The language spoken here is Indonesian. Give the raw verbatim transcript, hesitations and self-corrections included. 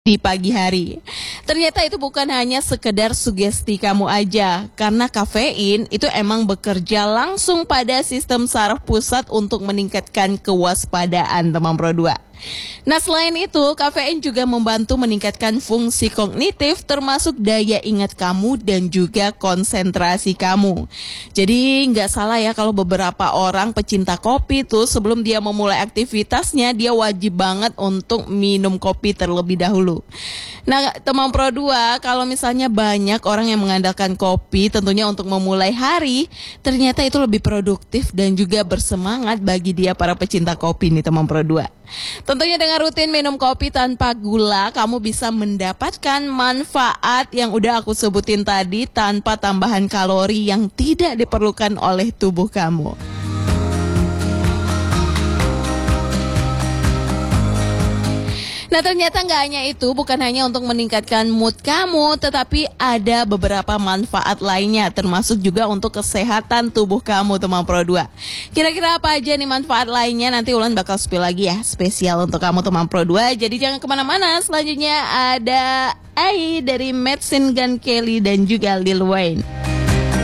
di pagi hari. Ternyata itu bukan hanya sekedar sugesti kamu aja, karena kafein itu emang bekerja langsung pada sistem saraf pusat untuk meningkatkan kewaspadaan teman Pro dua. Nah, selain itu, kafein juga membantu meningkatkan fungsi kognitif termasuk daya ingat kamu dan juga konsentrasi kamu. Jadi nggak salah ya kalau beberapa orang pecinta kopi tuh sebelum dia memulai aktivitasnya, dia wajib banget untuk minum kopi terlebih dahulu. Nah, teman Pro dua, kalau misalnya banyak orang yang mengandalkan kopi tentunya untuk memulai hari, ternyata itu lebih produktif dan juga bersemangat bagi dia para pecinta kopi nih teman Pro dua. Tentunya dengan rutin minum kopi tanpa gula, kamu bisa mendapatkan manfaat yang udah aku sebutin tadi tanpa tambahan kalori yang tidak diperlukan oleh tubuh kamu. Nah, ternyata nggak hanya itu, bukan hanya untuk meningkatkan mood kamu, tetapi ada beberapa manfaat lainnya, termasuk juga untuk kesehatan tubuh kamu, teman Pro dua. Kira-kira apa aja nih manfaat lainnya? Nanti Ulan bakal spill lagi ya, spesial untuk kamu, teman Pro dua. Jadi jangan kemana-mana, selanjutnya ada Ai dari Madison Gun Kelly dan juga Lil Wayne.